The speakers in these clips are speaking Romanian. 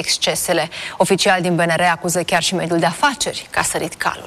excesele. Oficial din BNR acuză chiar și mediul de afaceri că a sărit calul.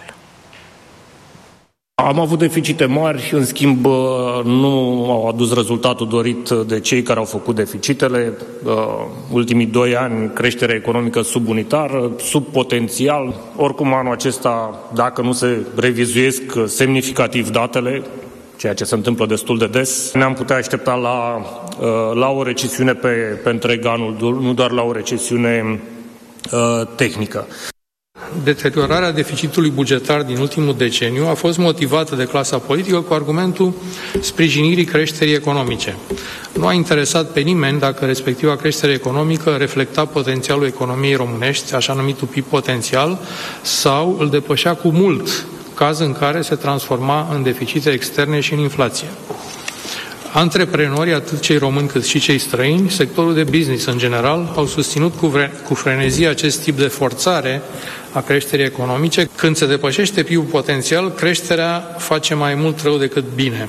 Am avut deficite mari, în schimb nu au adus rezultatul dorit de cei care au făcut deficitele. Ultimii 2 ani, creștere economică subunitară, sub potențial. Oricum, anul acesta, dacă nu se revizuiesc semnificativ datele, ceea ce se întâmplă destul de des, ne-am putea aștepta la o recesiune pe întreg anul, nu doar la o recesiune tehnică. Deteriorarea deficitului bugetar din ultimul deceniu a fost motivată de clasa politică cu argumentul sprijinirii creșterii economice. Nu a interesat pe nimeni dacă respectiva creștere economică reflecta potențialul economiei românești, așa numitul PIB potențial, sau îl depășea cu mult, caz în care se transforma în deficite externe și în inflație. Antreprenorii, atât cei români cât și cei străini, sectorul de business în general, au susținut cu frenezie acest tip de forțare a creșterii economice. Când se depășește PIB-ul potențial, creșterea face mai mult rău decât bine.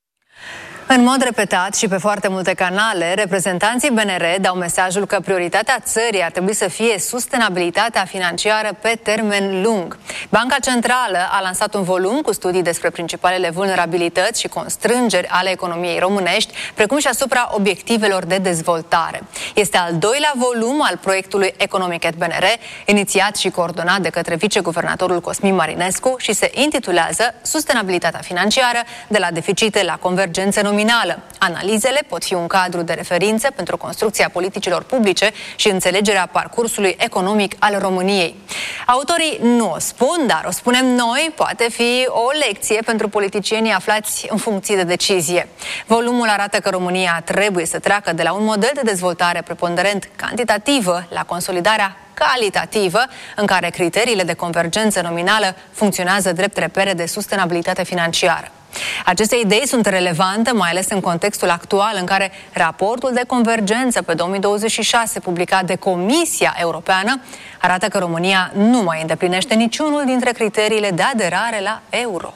În mod repetat și pe foarte multe canale, reprezentanții BNR dau mesajul că prioritatea țării ar trebui să fie sustenabilitatea financiară pe termen lung. Banca Centrală a lansat un volum cu studii despre principalele vulnerabilități și constrângeri ale economiei românești, precum și asupra obiectivelor de dezvoltare. Este al doilea volum al proiectului Economic at BNR, inițiat și coordonat de către viceguvernatorul Cosmin Marinescu și se intitulează Sustenabilitatea financiară, de la deficite la convergență nominală. Analizele pot fi un cadru de referință pentru construcția politicilor publice și înțelegerea parcursului economic al României. Autorii nu o spun, dar o spunem noi, poate fi o lecție pentru politicienii aflați în funcție de decizie. Volumul arată că România trebuie să treacă de la un model de dezvoltare preponderent cantitativă la consolidarea calitativă, în care criteriile de convergență nominală funcționează drept repere de sustenabilitate financiară. Aceste idei sunt relevante, mai ales în contextul actual în care raportul de convergență pe 2026 publicat de Comisia Europeană arată că România nu mai îndeplinește niciunul dintre criteriile de aderare la euro.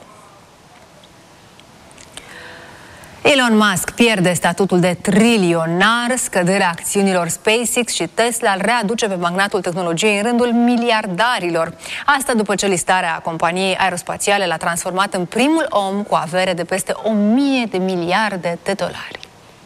Elon Musk pierde statutul de trilionar, scăderea acțiunilor SpaceX și Tesla îl readuce pe magnatul tehnologiei în rândul miliardarilor. Asta după ce listarea companiei aerospațiale l-a transformat în primul om cu avere de peste 1000 de miliarde de dolari.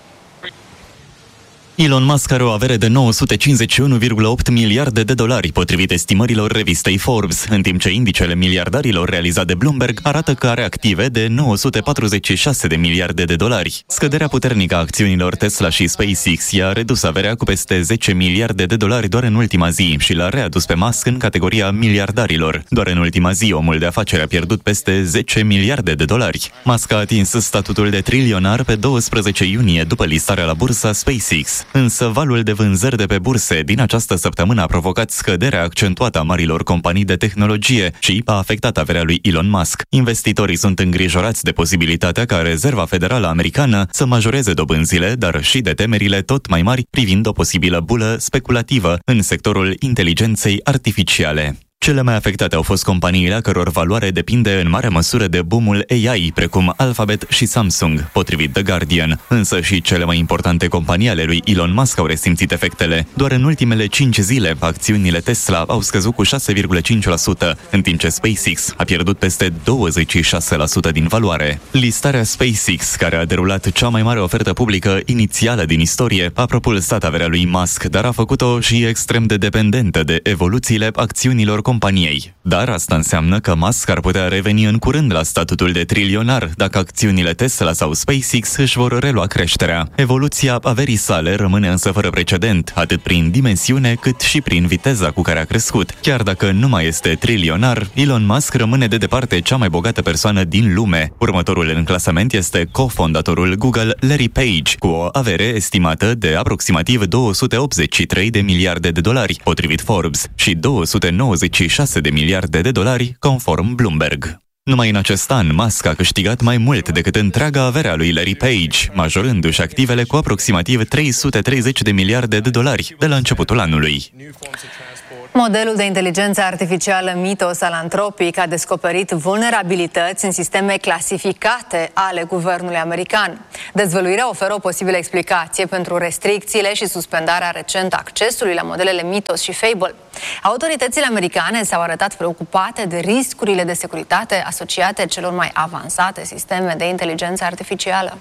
Elon Musk are o avere de 951,8 miliarde de dolari, potrivit estimărilor revistei Forbes, în timp ce indicele miliardarilor realizat de Bloomberg arată că are active de 946 de miliarde de dolari. Scăderea puternică a acțiunilor Tesla și SpaceX i-a redus averea cu peste 10 miliarde de dolari doar în ultima zi și l-a readus pe Musk în categoria miliardarilor. Doar în ultima zi, omul de afaceri a pierdut peste 10 miliarde de dolari. Musk a atins statutul de trilionar pe 12 iunie, după listarea la bursă a SpaceX. Însă valul de vânzări de pe burse din această săptămână a provocat scăderea accentuată a marilor companii de tehnologie și a afectat averea lui Elon Musk. Investitorii sunt îngrijorați de posibilitatea ca Rezerva Federală Americană să majoreze dobânzile, dar și de temerile tot mai mari privind o posibilă bulă speculativă în sectorul inteligenței artificiale. Cele mai afectate au fost companiile a căror valoare depinde în mare măsură de boomul AI, precum Alphabet și Samsung, potrivit The Guardian. Însă și cele mai importante companii ale lui Elon Musk au resimțit efectele. Doar în ultimele 5 zile, acțiunile Tesla au scăzut cu 6,5%, în timp ce SpaceX a pierdut peste 26% din valoare. Listarea SpaceX, care a derulat cea mai mare ofertă publică inițială din istorie, a propulsat averea lui Musk, dar a făcut-o și extrem de dependentă de evoluțiile acțiunilor companiei. Dar asta înseamnă că Musk ar putea reveni în curând la statutul de trilionar dacă acțiunile Tesla sau SpaceX își vor relua creșterea. Evoluția averii sale rămâne însă fără precedent, atât prin dimensiune cât și prin viteza cu care a crescut. Chiar dacă nu mai este trilionar, Elon Musk rămâne de departe cea mai bogată persoană din lume. Următorul în clasament este cofondatorul Google, Larry Page, cu o avere estimată de aproximativ 283 de miliarde de dolari, potrivit Forbes, și 296 de miliarde de dolari, conform Bloomberg. Numai în acest an, Musk a câștigat mai mult decât întreaga avere a lui Larry Page, majorându-și activele cu aproximativ 330 de miliarde de dolari de la începutul anului. Modelul de inteligență artificială Mythos al Anthropic a descoperit vulnerabilități în sisteme clasificate ale guvernului american. Dezvăluirea oferă o posibilă explicație pentru restricțiile și suspendarea recentă accesului la modelele Mythos și Fable. Autoritățile americane s-au arătat preocupate de riscurile de securitate asociate celor mai avansate sisteme de inteligență artificială.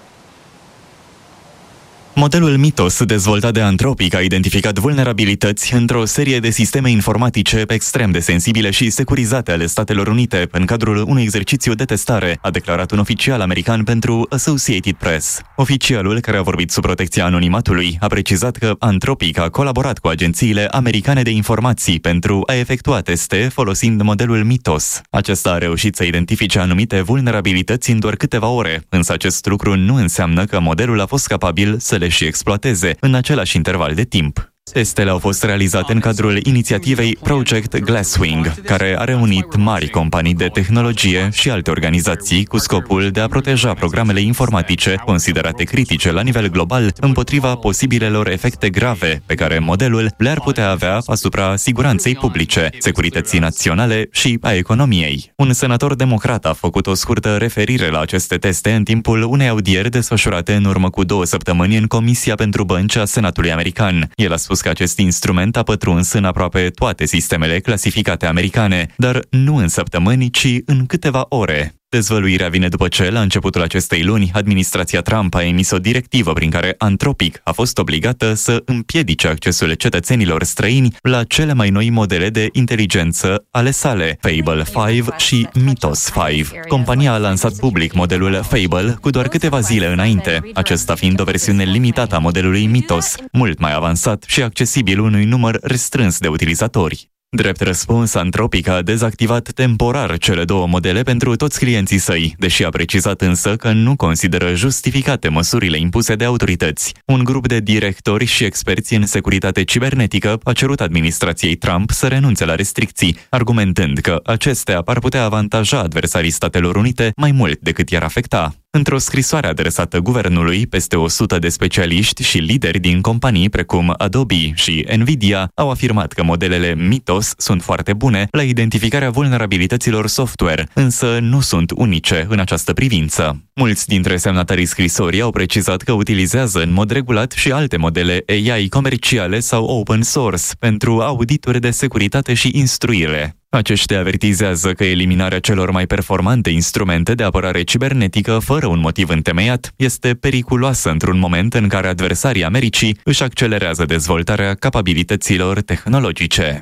Modelul Mythos, dezvoltat de Anthropic, a identificat vulnerabilități într-o serie de sisteme informatice extrem de sensibile și securizate ale Statelor Unite în cadrul unui exercițiu de testare, a declarat un oficial american pentru Associated Press. Oficialul, care a vorbit sub protecția anonimatului, a precizat că Anthropic a colaborat cu agențiile americane de informații pentru a efectua teste folosind modelul Mythos. Acesta a reușit să identifice anumite vulnerabilități în doar câteva ore, însă acest lucru nu înseamnă că modelul a fost capabil să le și exploateze în același interval de timp. Testele au fost realizate în cadrul inițiativei Project Glasswing, care a reunit mari companii de tehnologie și alte organizații cu scopul de a proteja programele informatice considerate critice la nivel global împotriva posibilelor efecte grave pe care modelul le-ar putea avea asupra siguranței publice, securității naționale și a economiei. Un senator democrat a făcut o scurtă referire la aceste teste în timpul unei audieri desfășurate în urmă cu 2 săptămâni în Comisia pentru Bănci a Senatului American. El a spus că acest instrument a pătruns în aproape toate sistemele clasificate americane, dar nu în săptămâni, ci în câteva ore. Dezvăluirea vine după ce, la începutul acestei luni, administrația Trump a emis o directivă prin care Anthropic a fost obligată să împiedice accesul cetățenilor străini la cele mai noi modele de inteligență ale sale, Fable 5 și Mythos 5. Compania a lansat public modelul Fable cu doar câteva zile înainte, acesta fiind o versiune limitată a modelului Mythos, mult mai avansat și accesibil unui număr restrâns de utilizatori. Drept răspuns, Anthropic a dezactivat temporar cele 2 modele pentru toți clienții săi, deși a precizat însă că nu consideră justificate măsurile impuse de autorități. Un grup de directori și experți în securitate cibernetică a cerut administrației Trump să renunțe la restricții, argumentând că acestea ar putea avantaja adversarii Statelor Unite mai mult decât i-ar afecta. Într-o scrisoare adresată guvernului, peste 100 de specialiști și lideri din companii precum Adobe și Nvidia au afirmat că modelele Mythos sunt foarte bune la identificarea vulnerabilităților software, însă nu sunt unice în această privință. Mulți dintre semnatarii scrisorii au precizat că utilizează în mod regulat și alte modele AI comerciale sau open source pentru audituri de securitate și instruire. Aceștia avertizează că eliminarea celor mai performante instrumente de apărare cibernetică fără un motiv întemeiat este periculoasă într-un moment în care adversarii Americii își accelerează dezvoltarea capabilităților tehnologice.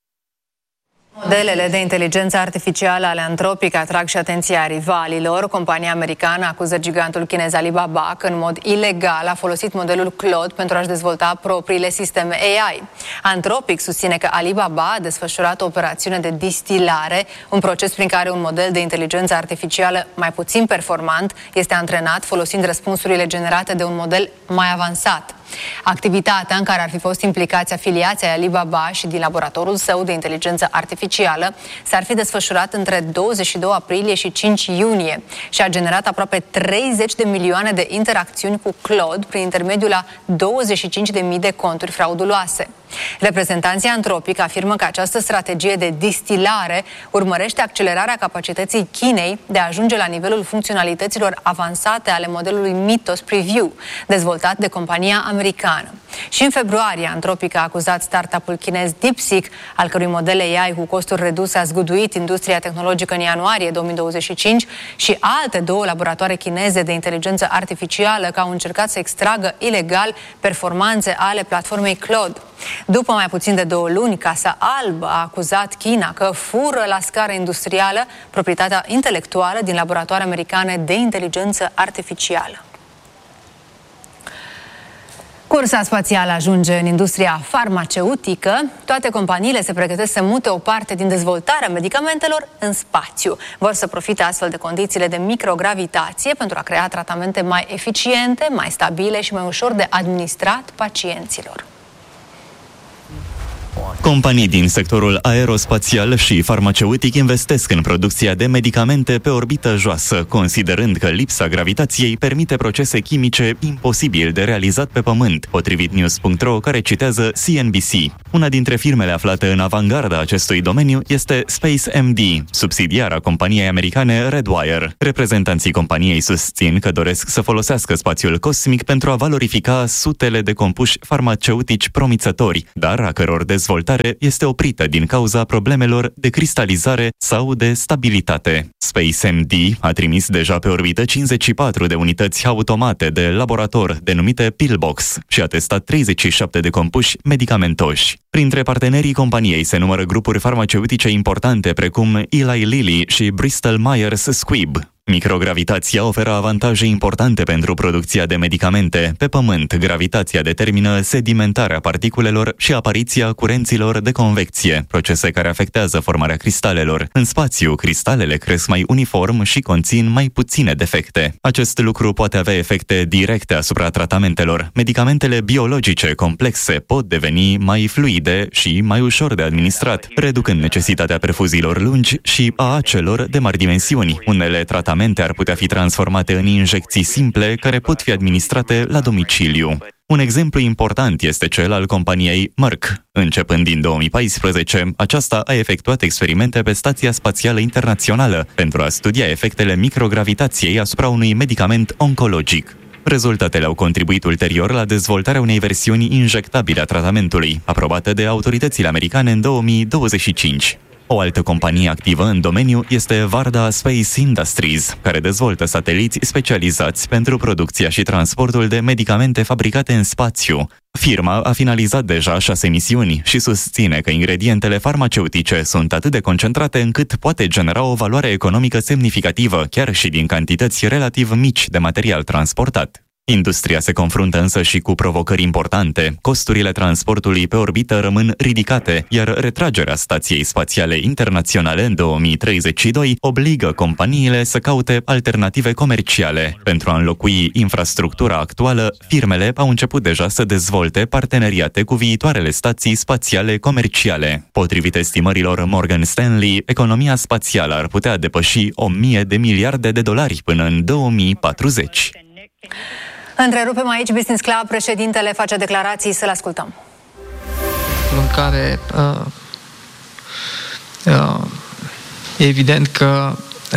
Modelele de inteligență artificială ale Anthropic atrag și atenția rivalilor. Compania americană acuză gigantul chinez Alibaba că în mod ilegal a folosit modelul Claude pentru a-și dezvolta propriile sisteme AI. Anthropic susține că Alibaba a desfășurat o operațiune de distilare, un proces prin care un model de inteligență artificială mai puțin performant este antrenat folosind răspunsurile generate de un model mai avansat. Activitatea în care ar fi fost implicați afiliații ai Alibaba și din laboratorul său de inteligență artificială s-ar fi desfășurat între 22 aprilie și 5 iunie și a generat aproape 30 de milioane de interacțiuni cu Claude prin intermediul a 25.000 de conturi frauduloase. Reprezentanții Anthropic afirmă că această strategie de distilare urmărește accelerarea capacității Chinei de a ajunge la nivelul funcționalităților avansate ale modelului Mythos Preview, dezvoltat de compania americană. Și în februarie, Anthropic a acuzat startup-ul chinez DeepSeek, al cărui model AI cu costuri reduse a zguduit industria tehnologică în ianuarie 2025, și alte 2 laboratoare chineze de inteligență artificială că au încercat să extragă ilegal performanțe ale platformei Claude. După mai puțin de 2 luni, Casa Albă a acuzat China că fură la scară industrială proprietatea intelectuală din laboratoare americane de inteligență artificială. Cursa spațială ajunge în industria farmaceutică. Toate companiile se pregătesc să mute o parte din dezvoltarea medicamentelor în spațiu. Vor să profite astfel de condițiile de microgravitație pentru a crea tratamente mai eficiente, mai stabile și mai ușor de administrat pacienților. Companii din sectorul aerospațial și farmaceutic investesc în producția de medicamente pe orbită joasă, considerând că lipsa gravitației permite procese chimice imposibil de realizat pe Pământ, potrivit News.ro, care citează CNBC. Una dintre firmele aflate în avangarda acestui domeniu este SpaceMD, subsidiara companiei americane Redwire. Reprezentanții companiei susțin că doresc să folosească spațiul cosmic pentru a valorifica sutele de compuși farmaceutici promițători, dar a căror dezvoltare este oprită din cauza problemelor de cristalizare sau de stabilitate. SpaceMD a trimis deja pe orbită 54 de unități automate de laborator denumite Pillbox și a testat 37 de compuși medicamentoși. Printre partenerii companiei se numără grupuri farmaceutice importante precum Eli Lilly și Bristol Myers Squibb. Microgravitația oferă avantaje importante pentru producția de medicamente. Pe Pământ, gravitația determină sedimentarea particulelor și apariția curenților de convecție, procese care afectează formarea cristalelor. În spațiu, cristalele cresc mai uniform și conțin mai puține defecte. Acest lucru poate avea efecte directe asupra tratamentelor. Medicamentele biologice complexe pot deveni mai fluide și mai ușor de administrat, reducând necesitatea perfuziilor lungi și a acelor de mari dimensiuni. Unele tratamente ar putea fi transformate în injecții simple care pot fi administrate la domiciliu. Un exemplu important este cel al companiei Merck. Începând din 2014, aceasta a efectuat experimente pe Stația Spațială Internațională pentru a studia efectele microgravitației asupra unui medicament oncologic. Rezultatele au contribuit ulterior la dezvoltarea unei versiuni injectabile a tratamentului, aprobată de autoritățile americane în 2025. O altă companie activă în domeniu este Varda Space Industries, care dezvoltă sateliți specializați pentru producția și transportul de medicamente fabricate în spațiu. Firma a finalizat deja 6 misiuni și susține că ingredientele farmaceutice sunt atât de concentrate încât poate genera o valoare economică semnificativă, chiar și din cantități relativ mici de material transportat. Industria se confruntă însă și cu provocări importante. Costurile transportului pe orbită rămân ridicate, iar retragerea Stației Spațiale Internaționale în 2032 obligă companiile să caute alternative comerciale. Pentru a înlocui infrastructura actuală, firmele au început deja să dezvolte parteneriate cu viitoarele stații spațiale comerciale. Potrivit estimărilor Morgan Stanley, economia spațială ar putea depăși $1.000 de miliarde până în 2040. Întrerupem aici Business Club, președintele face declarații, să-l ascultăm. În care e evident că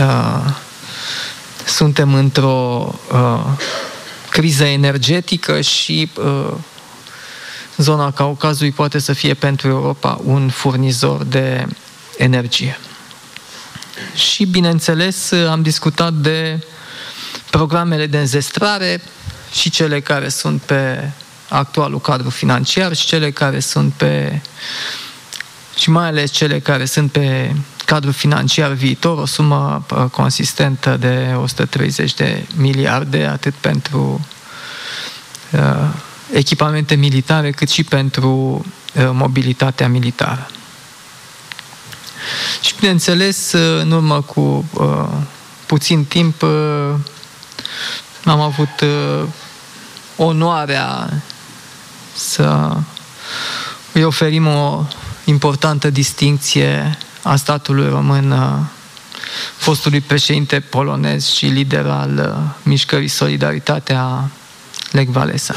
suntem într-o criză energetică și zona Caucazului poate să fie pentru Europa un furnizor de energie. Și, bineînțeles, am discutat de programele de înzestrare și cele care sunt pe actualul cadru financiar și cele care sunt pe, și mai ales cele care sunt pe cadrul financiar viitor, o sumă consistentă de 130 de miliarde, atât pentru echipamente militare, cât și pentru mobilitatea militară. Și, bineînțeles, în urmă cu puțin timp am avut onoarea să îi oferim o importantă distincție a statului român fostului președinte polonez și lider al mișcării Solidaritatea, Lech Walesa.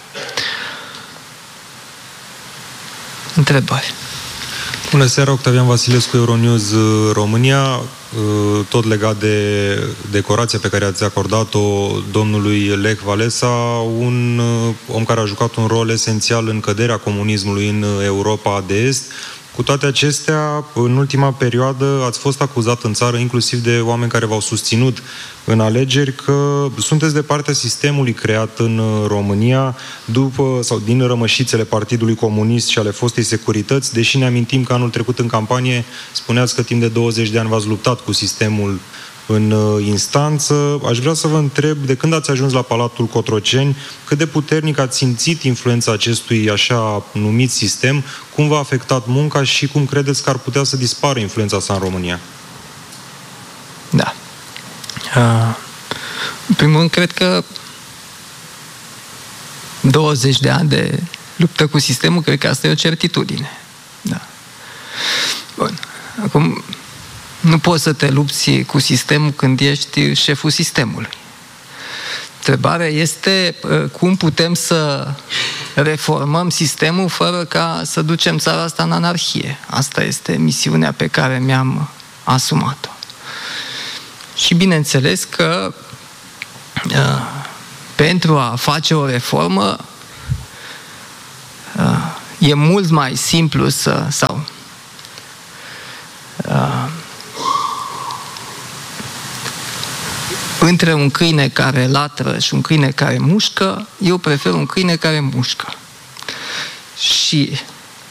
Întrebări. Bună seara, Octavian Vasilescu, Euronews România. Tot legat de decorația pe care ați acordat-o domnului Lech Walesa, un om care a jucat un rol esențial în căderea comunismului în Europa de Est. Cu toate acestea, în ultima perioadă ați fost acuzat în țară, inclusiv de oameni care v-au susținut în alegeri, că sunteți de partea sistemului creat în România după sau din rămășițele Partidului Comunist și ale fostei securități, deși ne amintim că anul trecut în campanie spuneați că timp de 20 de ani v-ați luptat cu sistemul în instanță. Aș vrea să vă întreb, de când ați ajuns la Palatul Cotroceni, cât de puternic ați simțit influența acestui așa numit sistem, cum v-a afectat munca și cum credeți că ar putea să dispară influența sa în România? Da. În primul rând, cred că 20 de ani de luptă cu sistemul, cred că asta e o certitudine. Da. Bun. Acum, nu poți să te lupți cu sistemul când ești șeful sistemului. Întrebarea este cum putem să reformăm sistemul fără ca să ducem țara asta în anarhie. Asta este misiunea pe care mi-am asumat-o. Și bineînțeles că pentru a face o reformă e mult mai simplu între un câine care latră și un câine care mușcă, eu prefer un câine care mușcă. Și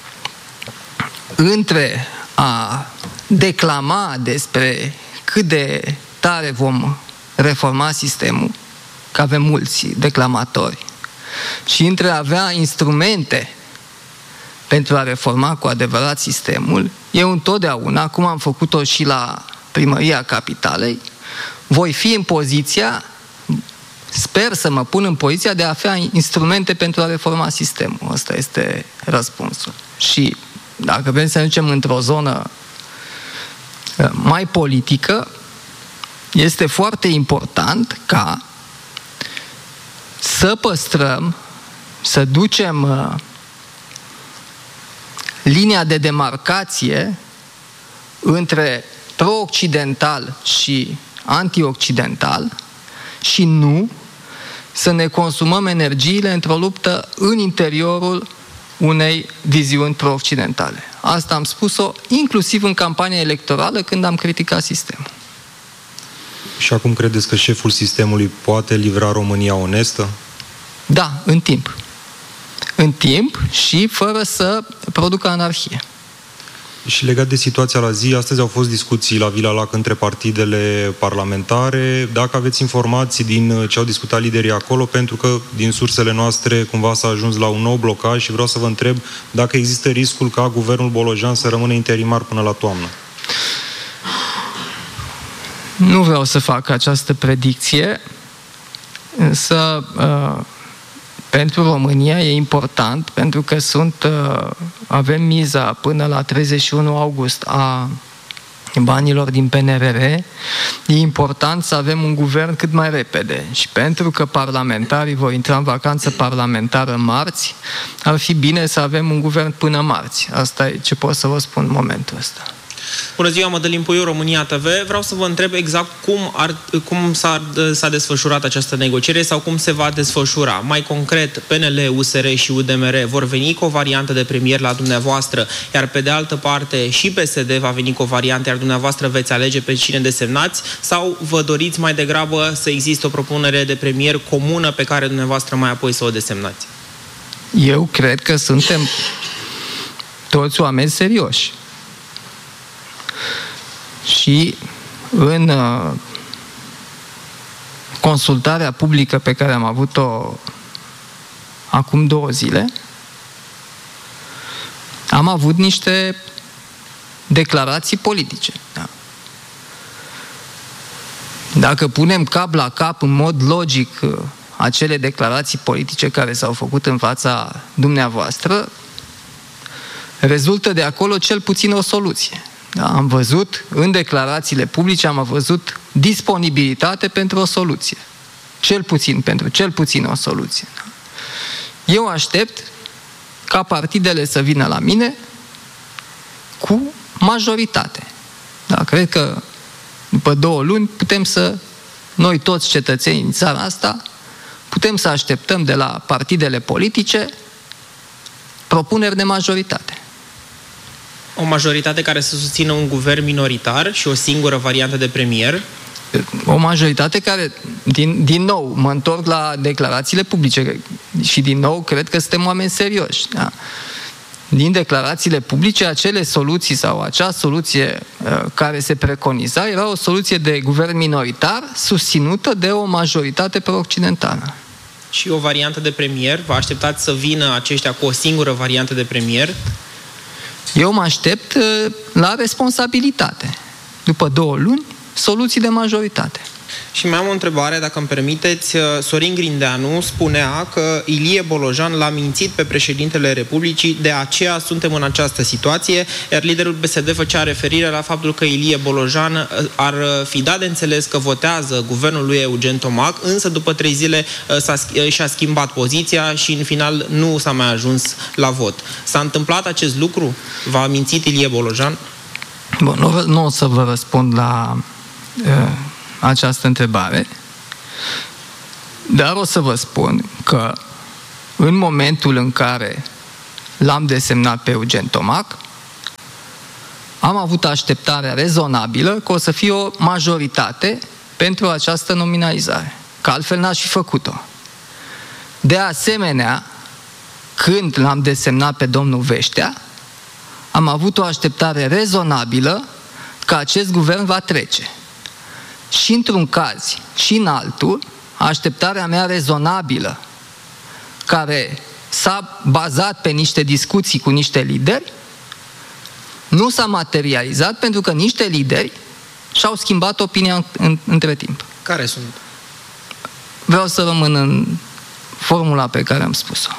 între a declama despre cât de tare vom reforma sistemul, că avem mulți declamatori, și între a avea instrumente pentru a reforma cu adevărat sistemul, eu întotdeauna, cum am făcut-o și la Primăria Capitalei, voi fi în poziția, sper să mă pun în poziția de a avea instrumente pentru a reforma sistemul. Ăsta este răspunsul. Și dacă vrem să ne ducem într-o zonă mai politică, este foarte important ca să păstrăm, să ducem linia de demarcație între pro-occidental și anti-occidental și nu să ne consumăm energiile într-o luptă în interiorul unei viziuni pro-occidentale. Asta am spus-o inclusiv în campania electorală când am criticat sistemul. Și acum credeți că șeful sistemului poate livra România onestă? Da, în timp. În timp și fără să producă anarhie. Și legat de situația la zi, astăzi au fost discuții la Vila Lac între partidele parlamentare. Dacă aveți informații din ce au discutat liderii acolo, pentru că din sursele noastre cumva s-a ajuns la un nou blocaj și vreau să vă întreb dacă există riscul ca guvernul Bolojan să rămână interimar până la toamnă. Nu vreau să fac această predicție, însă pentru România e important, pentru că avem miza până la 31 august a banilor din PNRR, e important să avem un guvern cât mai repede. Și pentru că parlamentarii vor intra în vacanță parlamentară marți, ar fi bine să avem un guvern până marți. Asta e ce pot să vă spun în momentul ăsta. Bună ziua, Mădălin Puiu, România TV. Vreau să vă întreb exact cum s-a desfășurat această negociere sau cum se va desfășura. Mai concret, PNL, USR și UDMR vor veni cu o variantă de premier la dumneavoastră, iar pe de altă parte și PSD va veni cu o variantă, iar dumneavoastră veți alege pe cine desemnați, sau vă doriți mai degrabă să existe o propunere de premier comună pe care dumneavoastră mai apoi să o desemnați? Eu cred că suntem toți oameni serioși. Și în consultarea publică pe care am avut-o acum 2 zile, am avut niște declarații politice. Da. Dacă punem cap la cap în mod logic acele declarații politice care s-au făcut în fața dumneavoastră, rezultă de acolo cel puțin o soluție. Da, am văzut în declarațiile publice, am văzut disponibilitate pentru o soluție. Cel puțin o soluție. Da. Eu aștept ca partidele să vină la mine cu majoritate. Da, cred că după 2 luni noi toți cetățenii în țara asta, putem să așteptăm de la partidele politice propuneri de majoritate. O majoritate care să susțină un guvern minoritar și o singură variantă de premier? O majoritate care, din nou, mă întorc la declarațiile publice și din nou cred că suntem oameni serioși. Da? Din declarațiile publice, acele soluții sau acea soluție care se preconiza era o soluție de guvern minoritar susținută de o majoritate pro-occidentală. Și o variantă de premier? Vă așteptați să vină aceștia cu o singură variantă de premier? Eu mă aștept la responsabilitate. După 2 luni, soluții de majoritate. Și mai am o întrebare, dacă îmi permiteți. Sorin Grindeanu spunea că Ilie Bolojan l-a mințit pe președintele Republicii, de aceea suntem în această situație, iar liderul PSD făcea referire la faptul că Ilie Bolojan ar fi dat de înțeles că votează guvernul lui Eugen Tomac, însă după 3 zile și-a schimbat poziția și în final nu s-a mai ajuns la vot. S-a întâmplat acest lucru? V-a mințit Ilie Bolojan? Bun, nu o să vă răspund la această întrebare, dar o să vă spun că în momentul în care l-am desemnat pe Eugen Tomac, am avut așteptarea rezonabilă că o să fie o majoritate pentru această nominalizare, că altfel n-aș fi făcut-o. De asemenea, când l-am desemnat pe domnul Veștea, am avut o așteptare rezonabilă că acest guvern va trece. Și într-un caz și în altul, așteptarea mea rezonabilă, care s-a bazat pe niște discuții cu niște lideri, nu s-a materializat pentru că niște lideri și-au schimbat opinia între timp. Care sunt? Vreau să rămân în formula pe care am spus-o.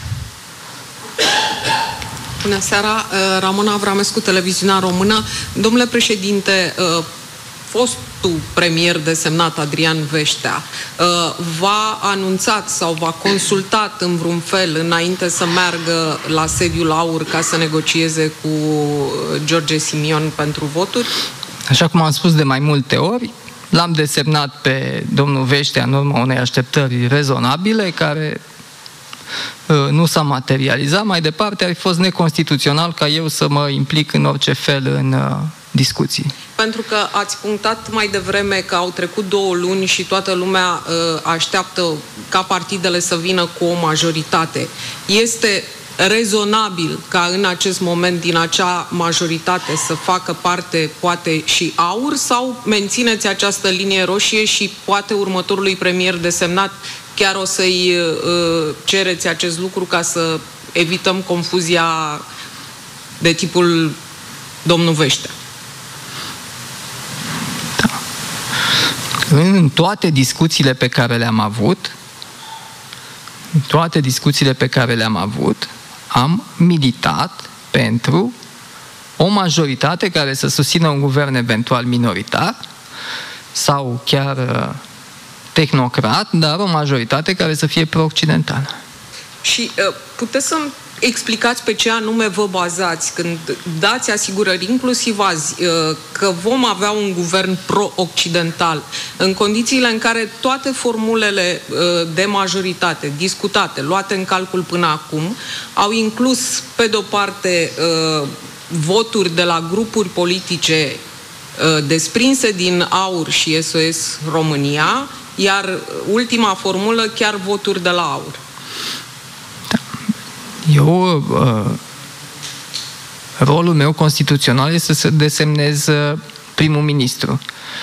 Bună seara, Ramona Avramescu, Televiziunea Română. Domnule președinte, fostul premier desemnat Adrian Veștea v-a anunțat sau v-a consultat în vreun fel înainte să meargă la sediul AUR ca să negocieze cu George Simion pentru voturi? Așa cum am spus de mai multe ori, l-am desemnat pe domnul Veștea în urma unei așteptări rezonabile care nu s-a materializat. Mai departe, ar fi fost neconstituțional ca eu să mă implic în orice fel în discuții. Pentru că ați punctat mai devreme că au trecut 2 luni și toată lumea așteaptă ca partidele să vină cu o majoritate. Este rezonabil ca în acest moment din acea majoritate să facă parte poate și AUR sau mențineți această linie roșie și poate următorului premier desemnat chiar o să-i cereți acest lucru ca să evităm confuzia de tipul domnul Veștea? Da. În toate discuțiile pe care le-am avut, am militat pentru o majoritate care să susțină un guvern eventual minoritar sau chiar tehnocrat, dar o majoritate care să fie pro-occidentală. Și puteți să-mi explicați pe ce anume vă bazați când dați asigurări, inclusiv azi, că vom avea un guvern pro-occidental, în condițiile în care toate formulele de majoritate discutate, luate în calcul până acum, au inclus, pe de-o parte, voturi de la grupuri politice desprinse din AUR și SOS România, iar ultima formulă chiar voturi de la AUR. Da. Eu, rolul meu constituțional este să desemnez primul ministru.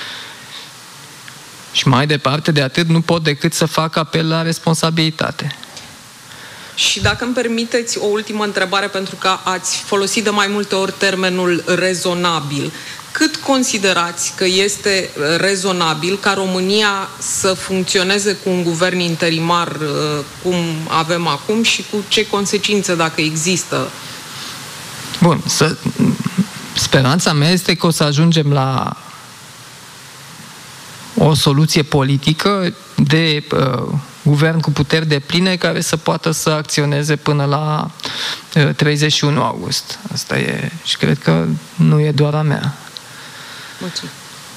Și mai departe de atât nu pot decât să fac apel la responsabilitate. Și dacă îmi permiteți o ultimă întrebare, pentru că ați folosit de mai multe ori termenul rezonabil. Cât considerați că este rezonabil ca România să funcționeze cu un guvern interimar cum avem acum și cu ce consecințe, dacă există? Bun, speranța mea este că o să ajungem la o soluție politică de guvern cu puteri depline care să poată să acționeze până la 31 august. Asta e, și cred că nu e doar a mea. Mulțumesc.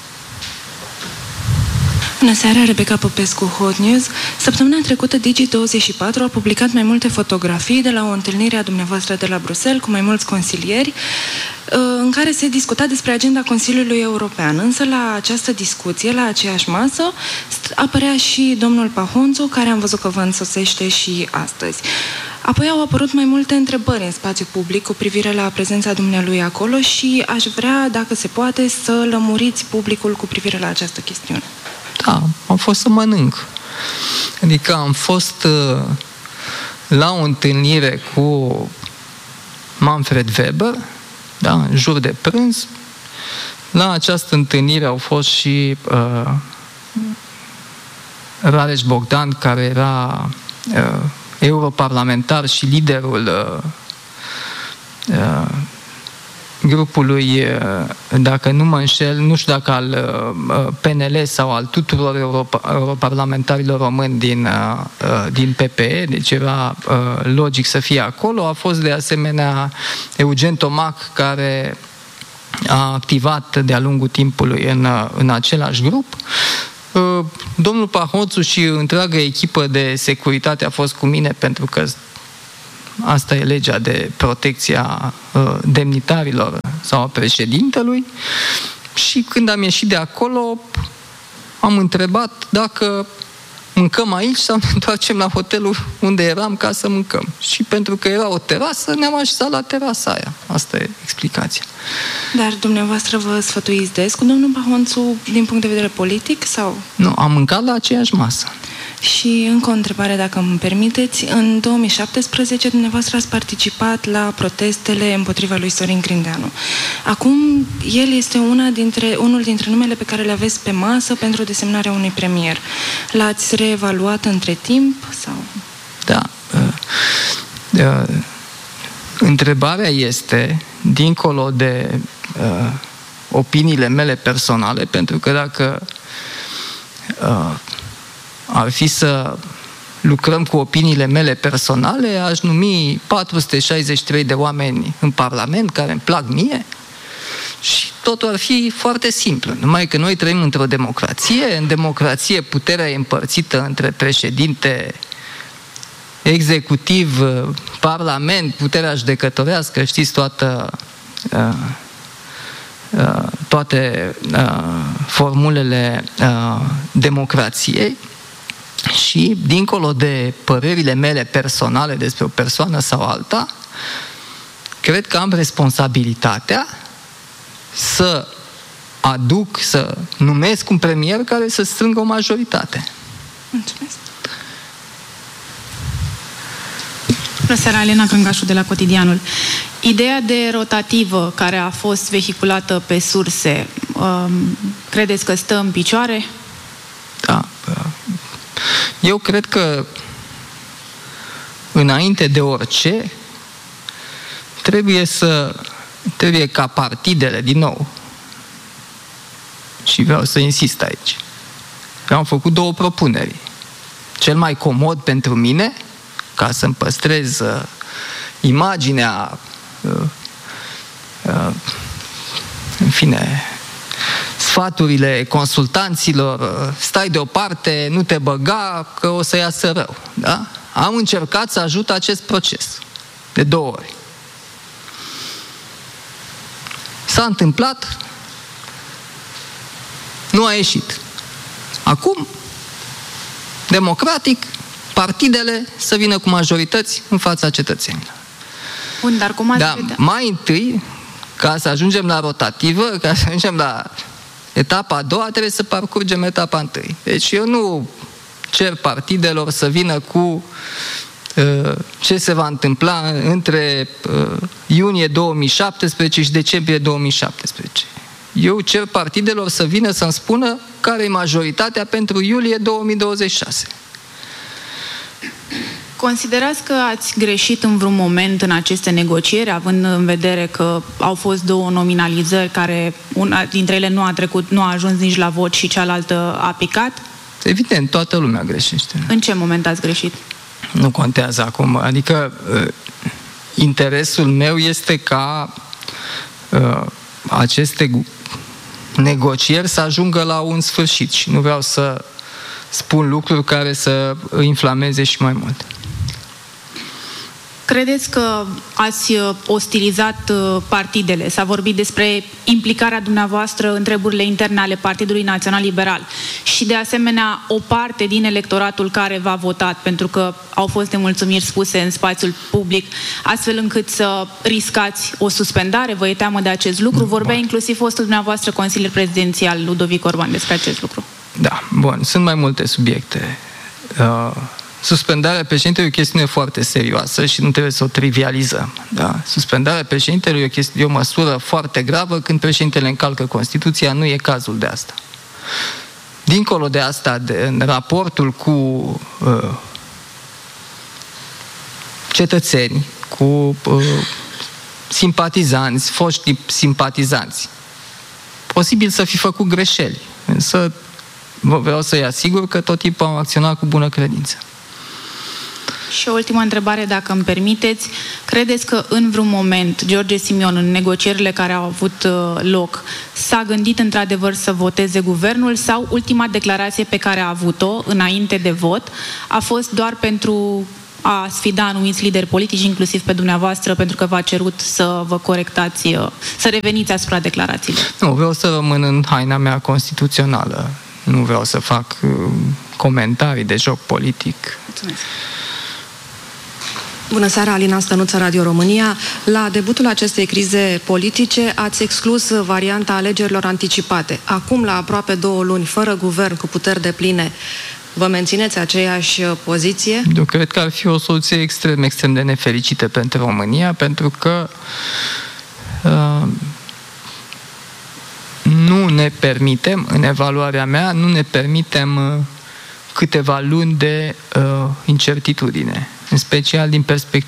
Bună seara, Rebecca Popescu, Hot News. Săptămâna trecută Digi24 a publicat mai multe fotografii de la o întâlnire a dumneavoastră de la Bruxelles cu mai mulți consilieri în care se discuta despre agenda Consiliului European. Însă la această discuție, la aceeași masă, apărea și domnul Pahonțu, care am văzut că vă însoțește și astăzi. Apoi au apărut mai multe întrebări în spațiu public cu privire la prezența dumnealui acolo și aș vrea, dacă se poate, să lămuriți publicul cu privire la această chestiune. Da, am fost să mănânc. Adică am fost la o întâlnire cu Manfred Weber, da, în jur de prânz. La această întâlnire au fost și Rareș Bogdan, care era europarlamentar și liderul grupului, dacă nu mă înșel, nu știu dacă al PNL sau al tuturor europarlamentarilor români din PPE, deci era logic să fie acolo. A fost de asemenea Eugen Tomac, care a activat de-a lungul timpului în același grup. Domnul Pahoțu și întreaga echipă de securitate a fost cu mine, pentru că asta e legea de protecție a demnitarilor sau a președintelui. Și când am ieșit de acolo, am întrebat dacă mâncăm aici sau ne întoarcem la hotelul unde eram ca să mâncăm. Și pentru că era o terasă, ne-am așezat la terasa aia. Asta e explicația. Dar dumneavoastră vă sfătuiți des cu domnul Pahoțu din punct de vedere politic? Sau? Nu, am mâncat la aceeași masă. Și încă o întrebare, dacă îmi permiteți. În 2017, dumneavoastră ați participat la protestele împotriva lui Sorin Grindeanu. Acum, el este unul dintre numele pe care le aveți pe masă pentru desemnarea unui premier. L-ați reevaluat între timp? Sau? Da. Întrebarea este, dincolo de opiniile mele personale, pentru că dacă ar fi să lucrăm cu opiniile mele personale, aș numi 463 de oameni în Parlament care îmi plac mie și totul ar fi foarte simplu. Numai că noi trăim într-o democrație. În democrație puterea e împărțită între președinte, executiv, Parlament, puterea judecătorească, știți toate formulele democrației. Și, dincolo de părerile mele personale despre o persoană sau alta, cred că am responsabilitatea să numesc un premier care să strângă o majoritate. Mulțumesc. Bună seara, Elena Crângașu de la Cotidianul. Ideea de rotativă care a fost vehiculată pe surse, credeți că stă în picioare? Da. Eu cred că înainte de orice trebuie ca partidele, din nou, și vreau să insist aici, eu am făcut 2 propuneri. Cel mai comod pentru mine, ca să-mi păstrez imaginea, în fine, sfaturile consultanților, stai deoparte, nu te băga, că o să iasă rău. Da? Am încercat să ajut acest proces de 2 ori. S-a întâmplat, nu a ieșit. Acum, democratic, partidele să vină cu majorități în fața cetățenilor. Bun, dar cum ați vedea? Mai întâi, ca să ajungem la rotativă, ca să ajungem la etapa a doua, trebuie să parcurgem etapa întâi. Deci eu nu cer partidelor să vină cu ce se va întâmpla între iunie 2017 și decembrie 2017. Eu cer partidelor să vină să-mi spună care e majoritatea pentru iulie 2026. Considerați că ați greșit în vreun moment în aceste negocieri, având în vedere că au fost 2 nominalizări care una dintre ele nu a ajuns nici la vot și cealaltă a picat? Evident, toată lumea greșește. În ce moment ați greșit? Nu contează acum. Adică interesul meu este ca aceste negocieri să ajungă la un sfârșit și nu vreau să spun lucruri care să inflameze și mai mult. Credeți că ați ostilizat partidele? S-a vorbit despre implicarea dumneavoastră în treburile interne ale Partidului Național Liberal și de asemenea o parte din electoratul care v-a votat, pentru că au fost nemulțumiri spuse în spațiul public, astfel încât să riscați o suspendare. Vă e teamă de acest lucru? Vorbea inclusiv fostul dumneavoastră consilier prezidențial Ludovic Orban despre acest lucru. Da, bun, sunt mai multe subiecte. Suspendarea președintelui e o chestiune foarte serioasă și nu trebuie să o trivializăm. Da? Suspendarea președintelui e o măsură foarte gravă când președintele încalcă Constituția, nu e cazul de asta. dincolo de asta, în raportul cu cetățeni, cu simpatizanți, foști simpatizanți, posibil să fi făcut greșeli, însă vreau să-i asigur că tot timpul am acționat cu bună credință. Și o ultimă întrebare, dacă îmi permiteți. Credeți că în vreun moment George Simion, în negocierile care au avut loc, s-a gândit într-adevăr să voteze guvernul sau ultima declarație pe care a avut-o înainte de vot a fost doar pentru a sfida anumiți lideri politici, inclusiv pe dumneavoastră, pentru că v-a cerut să vă corectați, să reveniți asupra declarațiilor? Nu, vreau să rămân în haina mea constituțională. Nu vreau să fac comentarii de joc politic. Mulțumesc. Bună seara, Alina Stănuță, Radio România. La debutul acestei crize politice ați exclus varianta alegerilor anticipate. Acum, la aproape 2 luni, fără guvern, cu puteri depline, vă mențineți aceeași poziție? Eu cred că ar fi o soluție extrem de nefericită pentru România, pentru că nu ne permitem, în evaluarea mea, nu ne permitem câteva luni de incertitudine, în special din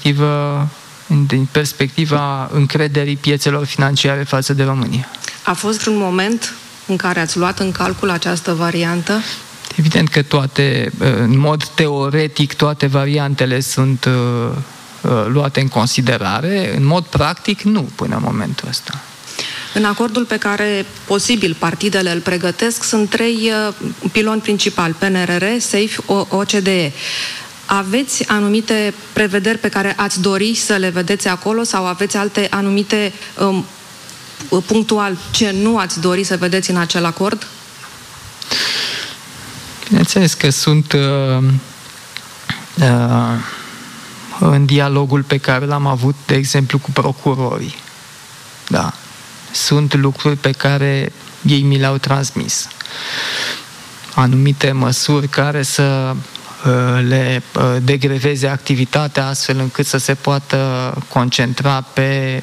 perspectiva încrederii piețelor financiare față de România. A fost vreun moment în care ați luat în calcul această variantă? Evident că în mod teoretic, toate variantele sunt luate în considerare. În mod practic, nu până în momentul ăsta. În acordul pe care posibil partidele îl pregătesc sunt 3 piloni principali: PNRR, SAFE, OCDE. Aveți anumite prevederi pe care ați dori să le vedeți acolo sau aveți alte anumite punctual ce nu ați dori să vedeți în acel acord? Bineînțeles că sunt în dialogul pe care l-am avut, de exemplu, cu procurorii. Da. Sunt lucruri pe care ei mi le-au transmis. Anumite măsuri care să le degreveze activitatea astfel încât să se poată concentra pe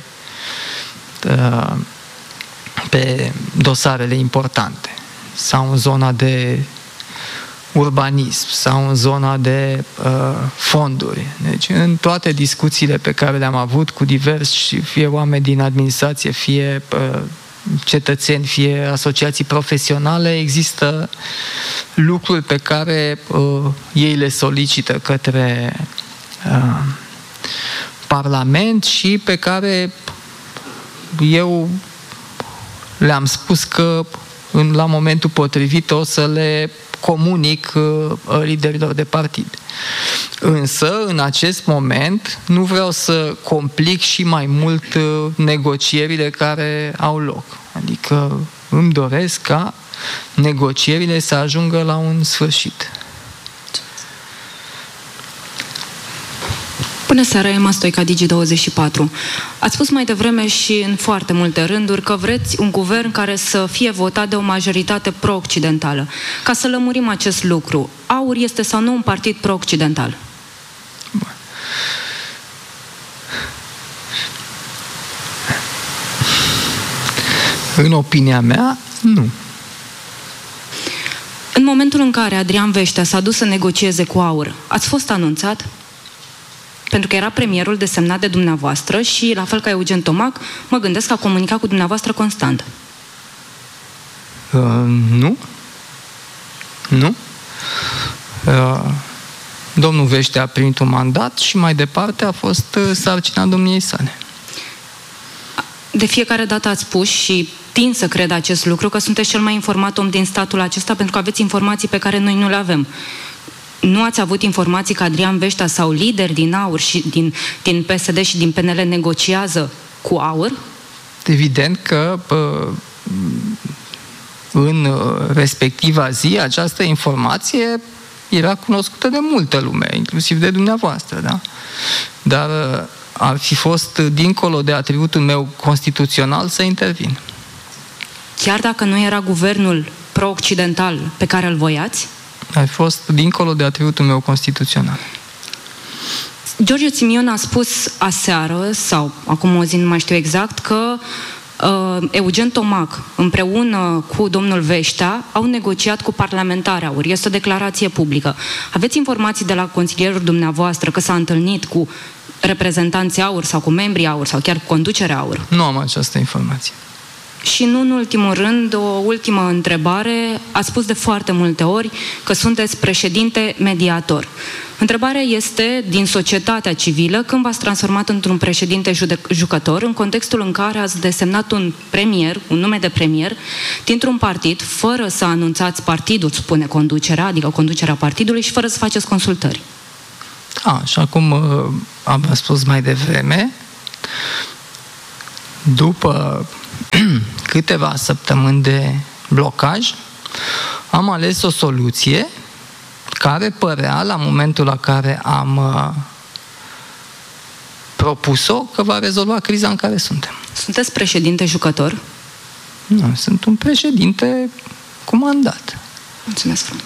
dosarele importante sau în zona de urbanism sau în zona de fonduri. Deci în toate discuțiile pe care le-am avut cu diversi, fie oameni din administrație, fie cetățeni, fie asociații profesionale, există lucruri pe care ei le solicită către Parlament și pe care eu le-am spus că la momentul potrivit o să le comunic liderilor de partid. Însă, în acest moment, nu vreau să complic și mai mult negocierile care au loc. Adică îmi doresc ca negocierile să ajungă la un sfârșit. Bună seara, Emma Stoica, Digi24. Ați spus mai devreme și în foarte multe rânduri că vreți un guvern care să fie votat de o majoritate pro-occidentală. Ca să lămurim acest lucru, AUR este sau nu un partid pro-occidental? În opinia mea, nu. În momentul în care Adrian Veștea s-a dus să negocieze cu AUR, ați fost anunțat? Pentru că era premierul desemnat de dumneavoastră și, la fel ca Eugen Tomac, mă gândesc că a comunicat cu dumneavoastră constant. Nu. Nu. Domnul Veștea a primit un mandat și mai departe a fost sarcina domniei sale. De fiecare dată ați spus și tind să cred acest lucru, că sunteți cel mai informat om din statul acesta pentru că aveți informații pe care noi nu le avem. Nu ați avut informații că Adrian Veștea sau lideri din AUR și din PSD și din PNL negociază cu AUR? Evident că în respectiva zi această informație era cunoscută de multă lume, inclusiv de dumneavoastră, da? Dar ar fi fost dincolo de atributul meu constituțional să intervin. Chiar dacă nu era guvernul pro-occidental pe care îl voiați? Ai fost dincolo de atributul meu constituțional. George Simion a spus aseară, sau acum o zi, nu mai știu exact, că Eugen Tomac, împreună cu domnul Veștea, au negociat cu parlamentari AUR. Este o declarație publică. Aveți informații de la consilierul dumneavoastră că s-a întâlnit cu reprezentanții AUR sau cu membrii AUR sau chiar cu conducerea AUR? Nu am această informație. Și nu în ultimul rând, o ultimă întrebare. Ați spus de foarte multe ori că sunteți președinte mediator. Întrebarea este, din societatea civilă, când v-ați transformat într-un președinte jucător, în contextul în care ați desemnat un premier, un nume de premier, dintr-un partid, fără să anunțați partidul, spune conducerea, adică conducerea partidului, și fără să faceți consultări. Așa cum am spus mai devreme, după câteva săptămâni de blocaj, am ales o soluție care părea, la momentul la care am propus-o, că va rezolva criza în care suntem. Sunteți președinte jucător? Nu, sunt un președinte cu mandat. Mulțumesc frumos.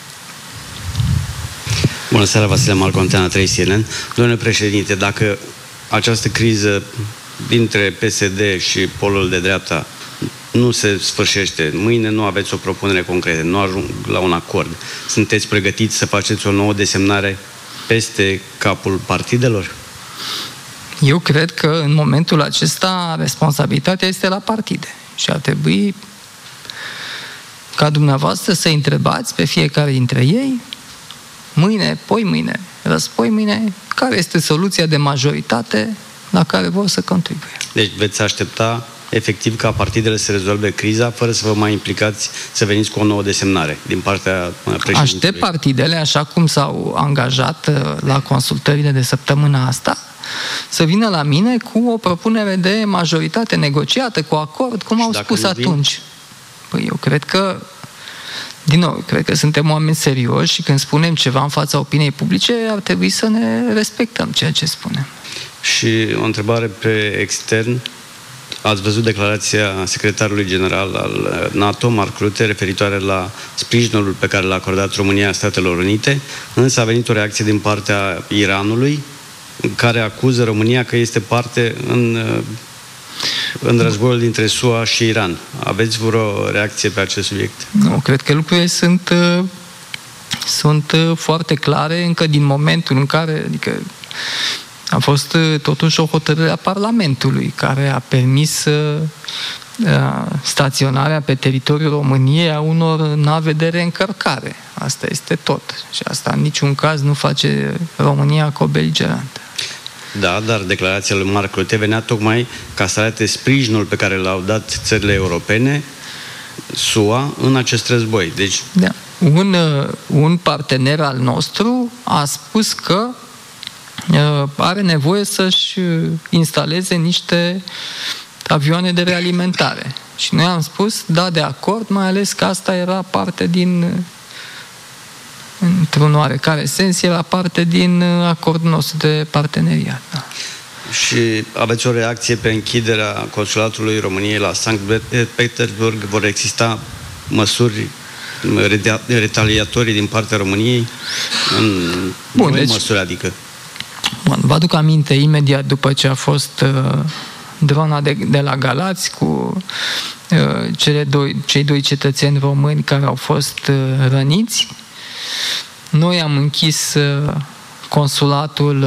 Bună seara, Vasile Marco, Antena 3 CNN. Domnule președinte, dacă această criză dintre PSD și polul de dreapta nu se sfârșește, mâine nu aveți o propunere concretă, nu ajung la un acord, sunteți pregătiți să faceți o nouă desemnare peste capul partidelor? Eu cred că în momentul acesta responsabilitatea este la partide și ar trebui ca dumneavoastră să întrebați pe fiecare dintre ei mâine, poimâine, răspoimâine, care este soluția de majoritate la care vor să contribuie. Deci veți aștepta efectiv ca partidele să rezolve criza fără să vă mai implicați să veniți cu o nouă desemnare din partea președintelui? Aștept partidele, așa cum s-au angajat la consultările de săptămâna asta, să vină la mine cu o propunere de majoritate negociată, cu acord, cum au spus atunci. Păi eu cred că, din nou, cred că suntem oameni serioși și când spunem ceva în fața opiniei publice, ar trebui să ne respectăm ceea ce spunem. Și o întrebare pe extern. Ați văzut declarația secretarului general al NATO, Mark Rutte, referitoare la sprijinul pe care l-a acordat România Statelor Unite, însă a venit o reacție din partea Iranului, care acuză România că este parte în războiul dintre SUA și Iran. Aveți vreo reacție pe acest subiect? Nu, cred că lucrurile sunt foarte clare încă din momentul în care, adică a fost totuși o hotărâre a Parlamentului care a permis staționarea pe teritoriul României a unor nave de reîncărcare. Asta este tot. Și asta în niciun caz nu face România cobeligerantă. Da, dar declarația lui Mark Rutte venea tocmai ca să arate sprijinul pe care l-au dat țările europene, SUA, în acest război. Deci... Da. Un partener al nostru a spus că are nevoie să-și instaleze niște avioane de realimentare. Și noi am spus, da, de acord, mai ales că asta era parte într-un oarecare sens, era parte din acordul nostru de parteneriat. Da. Și aveți o reacție pe închiderea consulatului României la Sankt Petersburg? Vor exista măsuri retaliatorii din partea României? În deci, măsuri, adică? Bun, vă aduc aminte, imediat după ce a fost drona de la Galați cu cei doi cetățeni români care au fost răniți, noi am închis consulatul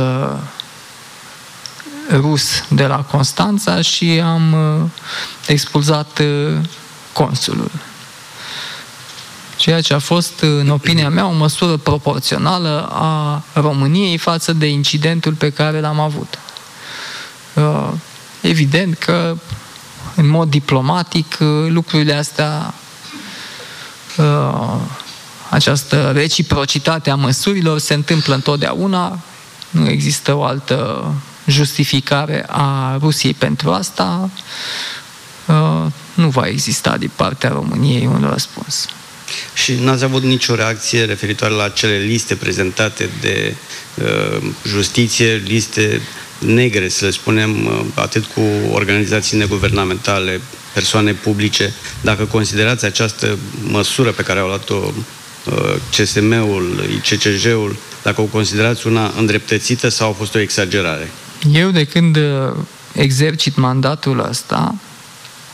rus de la Constanța și am expulzat consulul. Ceea ce a fost, în opinia mea, o măsură proporțională a României față de incidentul pe care l-am avut. Evident că, în mod diplomatic, lucrurile astea, această reciprocitate a măsurilor se întâmplă întotdeauna. Nu există o altă justificare a Rusiei pentru asta. Nu va exista din partea României un răspuns. Și n-ați avut nicio reacție referitoare la cele liste prezentate de justiție, liste negre, să le spunem, atât cu organizații neguvernamentale, persoane publice, dacă considerați această măsură pe care au luat-o CSM-ul, ICCJ-ul, dacă o considerați una îndreptățită sau a fost o exagerare? Eu, de când exercit mandatul ăsta,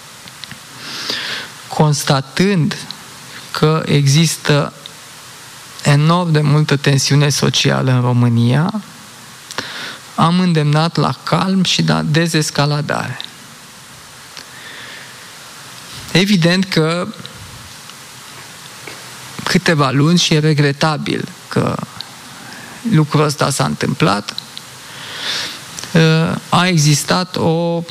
constatând că există enorm de multă tensiune socială în România, am îndemnat la calm și la dezescaladare. Evident că câteva luni, și e regretabil că lucrul ăsta s-a întâmplat, a existat o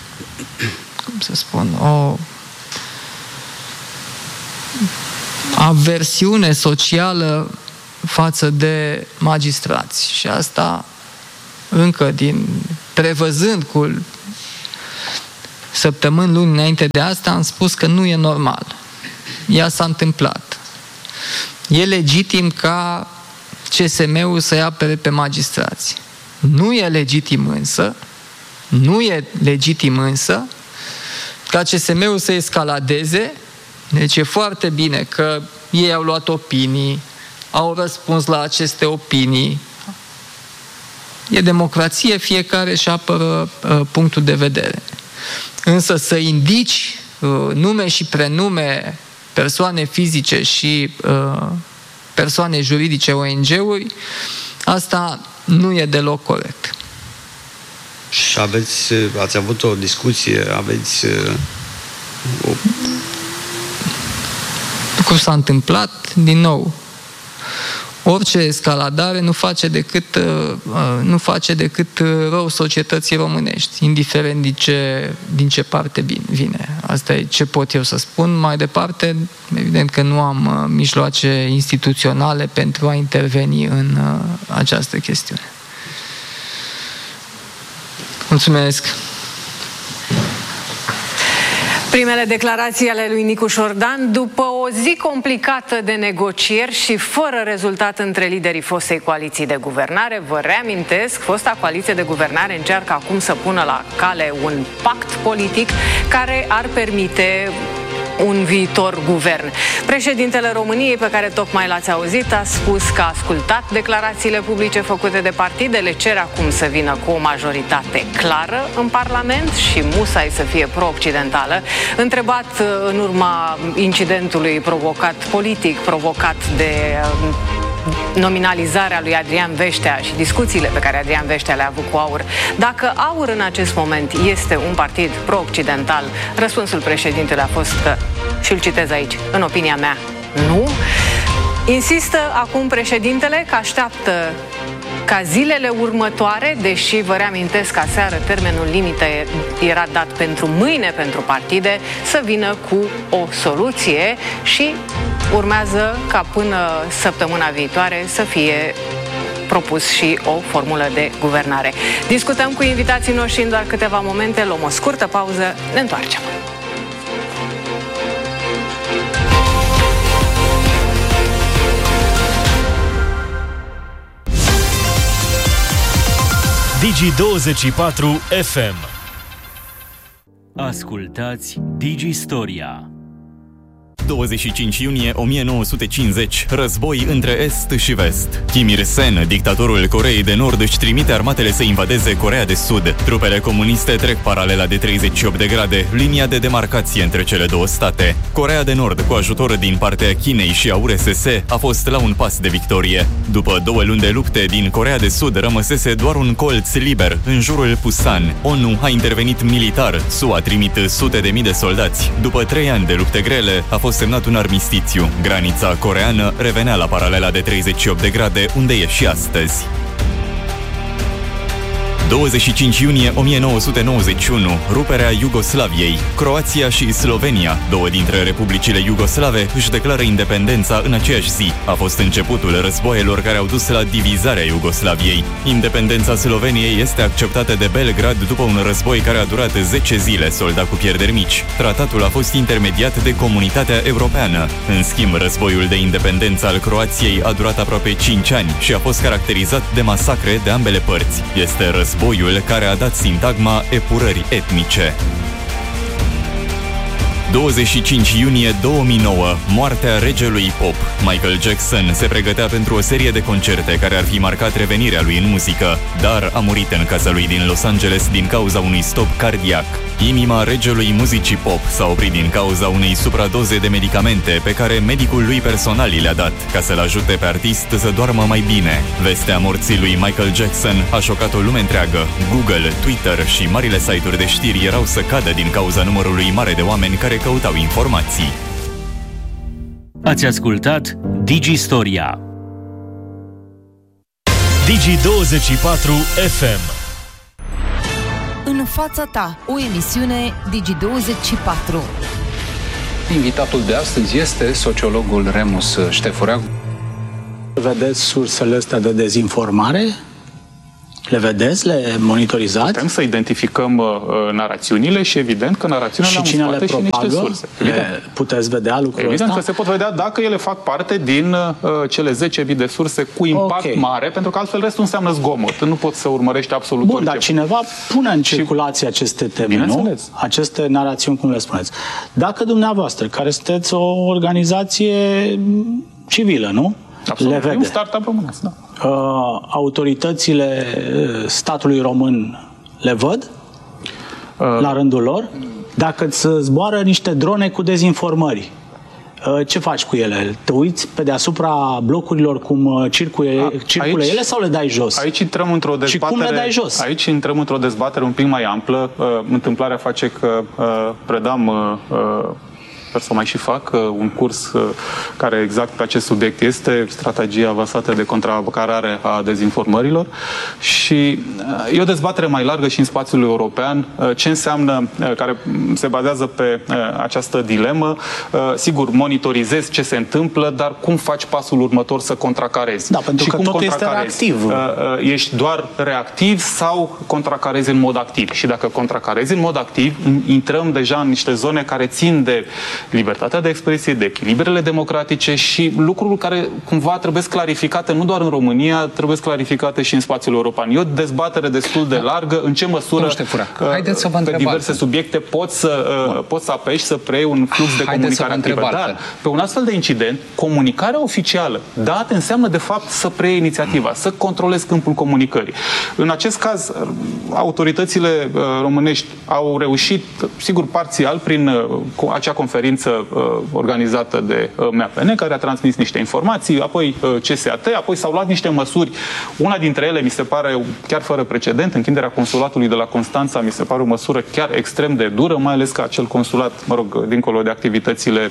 aversiune socială față de magistrați. Și asta încă prevăzând cu săptămâni, luni înainte de asta, am spus că nu e normal. Ea s-a întâmplat. E legitim ca CSM-ul să-i apere pe magistrați. Nu e legitim însă ca CSM-ul să escaladeze. Deci e foarte bine că ei au luat opinii, au răspuns la aceste opinii. E democrație, fiecare își apără punctul de vedere. Însă să indici nume și prenume, persoane fizice și persoane juridice, ONG-uri, asta nu e deloc corect. Și ați avut o discuție, Lucrul s-a întâmplat, din nou. Orice escaladare nu face decât rău societății românești, indiferent din ce parte vine. Asta e ce pot eu să spun. Mai departe, evident că nu am mijloace instituționale pentru a interveni în această chestiune. Mulțumesc! Primele declarații ale lui Nicu Șordan după o zi complicată de negocieri și fără rezultat între liderii fostei coaliții de guvernare. Vă reamintesc, fosta coaliție de guvernare încearcă acum să pună la cale un pact politic care ar permite un viitor guvern. Președintele României, pe care tocmai l-ați auzit, a spus că a ascultat declarațiile publice făcute de partide, le cere acum să vină cu o majoritate clară în Parlament și musai să fie pro-occidentală. Întrebat în urma incidentului provocat de nominalizarea lui Adrian Veștea și discuțiile pe care Adrian Veștea le-a avut cu AUR, dacă AUR în acest moment este un partid pro-occidental, răspunsul președintelui a fost că, și îl citez aici, în opinia mea, nu. Insistă acum președintele că așteaptă ca zilele următoare, deși vă reamintesc că aseară termenul limită era dat pentru mâine pentru partide, să vină cu o soluție și urmează ca până săptămâna viitoare să fie propus și o formulă de guvernare. Discutăm cu invitații noștri în doar câteva momente, luăm o scurtă pauză, ne întoarcem. Digi24 FM. Ascultați Digistoria. 25 iunie 1950, război între Est și Vest. Kim Il-sen, dictatorul Coreei de Nord, își trimite armatele să invadeze Coreea de Sud. Trupele comuniste trec paralela de 38 de grade, linia de demarcație între cele două state. Coreea de Nord, cu ajutor din partea Chinei și a URSS, a fost la un pas de victorie. După 2 luni de lupte, din Coreea de Sud rămăsese doar un colț liber, în jurul Pusan. ONU a intervenit militar, SUA trimit sute de mii de soldați. După 3 ani de lupte grele, a fost semnat un armistițiu. Granița coreeană revenea la paralela de 38 de grade, unde e și astăzi. 25 iunie 1991, ruperea Iugoslaviei. Croația și Slovenia, două dintre republicile iugoslave, își declară independența în aceeași zi. A fost începutul războaielor care au dus la divizarea Iugoslaviei. Independența Sloveniei este acceptată de Belgrad după un război care a durat 10 zile, soldat cu pierderi mici. Tratatul a fost intermediat de Comunitatea Europeană. În schimb, războiul de independență al Croației a durat aproape 5 ani și a fost caracterizat de masacre de ambele părți. Este războiul care a dat sintagma epurării etnice. 25 iunie 2009, moartea regelui pop. Michael Jackson se pregătea pentru o serie de concerte care ar fi marcat revenirea lui în muzică, dar a murit în casa lui din Los Angeles din cauza unui stop cardiac. Inima regelui muzicii pop s-a oprit din cauza unei supradoze de medicamente pe care medicul lui personal le-a dat ca să-l ajute pe artist să doarmă mai bine. Vestea morții lui Michael Jackson a șocat o lume întreagă. Google, Twitter și marile site-uri de știri erau să cadă din cauza numărului mare de oameni care căutau informații. Ați ascultat Digistoria. Digi24 FM. În fața ta, o emisiune Digi24. Invitatul de astăzi este sociologul Remus Ștefurea. Vedeți sursele astea de dezinformare? Le vedeți? Le monitorizați? Putem să identificăm narațiunile și evident că narațiunile au în spate și niște surse. Puteți vedea lucrul ăsta? Evident că se pot vedea dacă ele fac parte din cele 10.000 de surse cu impact mare, pentru că altfel restul înseamnă zgomot. Nu poți să urmărești absolut orice. Dar cineva pune în circulație aceste teme, nu? Aceste narațiuni, cum le spuneți. Dacă dumneavoastră, care sunteți o organizație civilă, nu? Absolut. Le vede. Un startup românesc, da. Autoritățile statului român le văd la rândul lor? Dacă îți zboară niște drone cu dezinformări, ce faci cu ele? Te uiți pe deasupra blocurilor cum circulă ele sau le dai jos? Aici intrăm într-o dezbatere. Și cum le dai jos? Aici intrăm într-o dezbatere un pic mai amplă. Întâmplarea face că predam sper să mai și fac un curs care exact pe acest subiect este strategia avansată de contracarare a dezinformărilor și e o dezbatere mai largă și în spațiul european ce înseamnă, care se bazează pe această dilemă. Sigur, monitorizezi ce se întâmplă, dar cum faci pasul următor să contracarezi? Da, pentru că tot este reactiv. Ești doar reactiv sau contracarezi în mod activ? Și dacă contracarezi în mod activ, intrăm deja în niște zone care țin de libertatea de expresie, de echilibrele democratice și lucruri care cumva trebuie clarificate nu doar în România, trebuie clarificate și în spațiul european. E o dezbatere destul de largă în ce măsură pe diverse subiecte poți să apeși să preiei un flux de comunicare activă. Dar pe un astfel de incident, comunicarea oficială dată înseamnă de fapt să preiei inițiativa, să controlezi câmpul comunicării. În acest caz, autoritățile românești au reușit, sigur parțial, prin acea conferință organizată de MAPN, care a transmis niște informații, apoi CSAT, apoi s-au luat niște măsuri. Una dintre ele, mi se pare, chiar fără precedent, închiderea consulatului de la Constanța, mi se pare o măsură chiar extrem de dură, mai ales că acel consulat, mă rog, dincolo de activitățile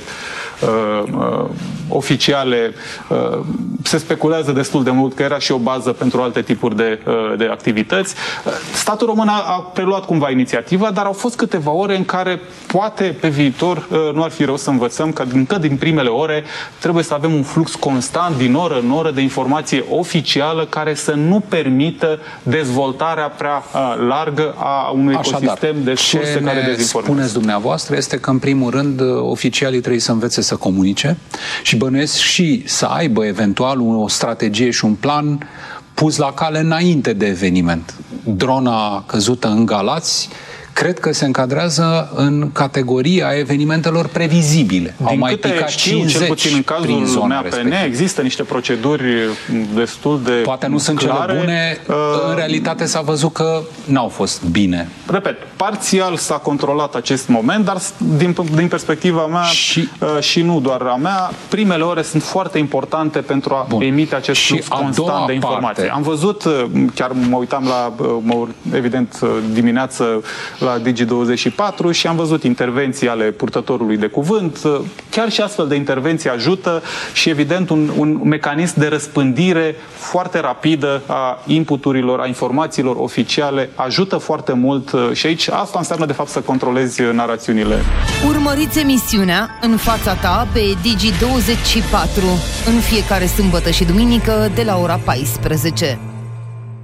oficiale, se speculează destul de mult că era și o bază pentru alte tipuri de activități. Statul român a preluat cumva inițiativa, dar au fost câteva ore în care poate pe viitor nu ar fi rău să învățăm că încă din primele ore trebuie să avem un flux constant din oră în oră de informație oficială care să nu permită dezvoltarea prea largă a unui ecosistem de surse care dezinformează. Spuneți dumneavoastră este că în primul rând oficialii trebuie să învețe să comunice și bănuiesc și să aibă eventual o strategie și un plan pus la cale înainte de eveniment. Drona căzută în Galați cred că se încadrează în categoria evenimentelor previzibile. Au mai picat 50 cel puțin în cazul MAPN există niște proceduri destul de poate nu sunt clare. Cele bune, în realitate s-a văzut că n-au fost bine. Repet, parțial s-a controlat acest moment, dar din perspectiva mea și nu doar a mea, primele ore sunt foarte importante pentru a emite acest flux constant de informații. Am văzut, chiar mă uitam la, evident, dimineață la Digi24 și am văzut intervenții ale purtătorului de cuvânt. Chiar și astfel de intervenții ajută și, evident, un mecanism de răspândire foarte rapidă a inputurilor, a informațiilor oficiale ajută foarte mult și aici asta înseamnă, de fapt, să controlezi narațiunile. Urmăriți emisiunea În fața ta pe Digi24 în fiecare sâmbătă și duminică de la ora 14.